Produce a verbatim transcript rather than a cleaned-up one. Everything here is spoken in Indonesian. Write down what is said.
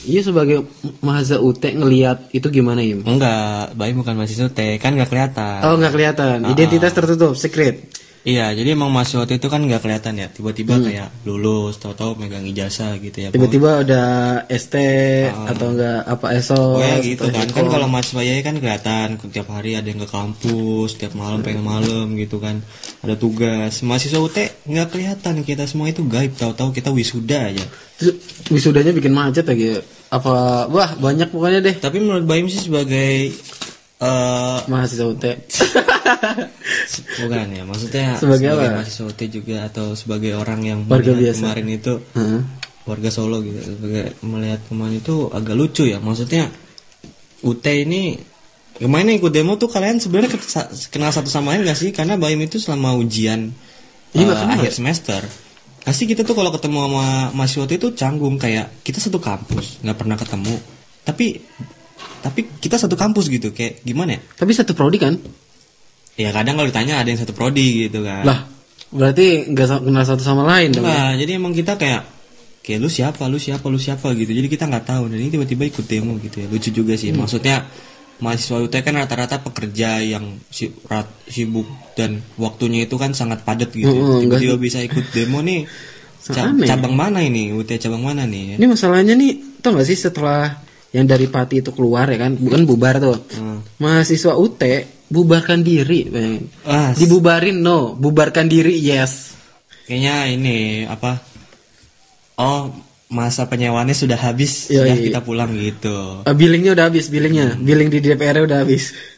Iya sebagai mahasiswa U T ngelihat itu gimana Im? Enggak, Baim bukan mahasiswa U T, kan nggak kelihatan. Oh nggak kelihatan, identitas uh-uh. tertutup, secret. Iya, jadi emang mahasiswa itu kan nggak kelihatan ya. Tiba-tiba hmm. kayak lulus, tahu-tahu megang ijazah gitu ya. Tiba-tiba udah S T uh, atau enggak apa S O. Oh ya gitu kan. Kan kalau mahasiswa ya kan kelihatan tiap hari ada yang ke kampus, tiap malam pengen malam gitu kan. Ada tugas. Mahasiswa U T nggak kelihatan, kita semua itu gaib, tahu-tahu kita wisuda aja. Wisudanya bikin macet lagi. Apa wah banyak pokoknya deh. Tapi menurut Baim sih sebagai uh, mahasiswa U T bukan ya, maksudnya sebagai, sebagai apa? mahasiswa U T juga atau sebagai orang yang warga biasa kemarin itu uh-huh. warga Solo gitu, sebagai melihat kemarin itu agak lucu ya, maksudnya U T ini kemarin ikut demo tuh kalian sebenarnya kenal satu sama lain gak sih? Karena Baim itu selama ujian iya, uh, akhir semester pasti kita tuh kalau ketemu sama mahasiswa itu canggung, kayak kita satu kampus nggak pernah ketemu tapi tapi kita satu kampus gitu, kayak gimana ya? Tapi satu prodi kan? Ya kadang kalau ditanya ada yang satu prodi gitu kan. Lah, berarti nggak kenal satu sama lain dong. Nah, ya? Jadi emang kita kayak kayak lu siapa, lu siapa, lu siapa gitu. Jadi kita nggak tahu. Dan ini tiba-tiba ikut demo gitu ya. Lucu juga sih. Hmm. Maksudnya mahasiswa U T kan rata-rata pekerja yang sibuk dan waktunya itu kan sangat padat gitu. Hmm, tiba-tiba bisa ikut demo nih. Ca- cabang mana ini? U T cabang mana nih? Ini masalahnya nih, tau gak sih setelah yang dari Pati itu keluar ya kan, bukan bubar tuh. Hmm. Mahasiswa U T bubarkan diri, ah, dibubarin no, bubarkan diri yes. Kayaknya ini apa? Oh, masa penyewaannya sudah habis, sudah kita pulang gitu. Uh, billingnya udah habis, billingnya, hmm. billing di D P R udah habis.